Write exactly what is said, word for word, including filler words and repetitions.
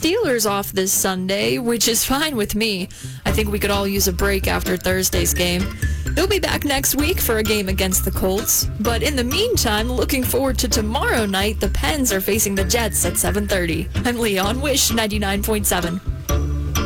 Steelers off this Sunday, which is fine with me. I think we could all use a break after Thursday's game. They'll be back next week for a game against the Colts. But in the meantime, looking forward to tomorrow night, the Pens are facing the Jets at seven thirty. I'm Leah on Wish ninety-nine point seven.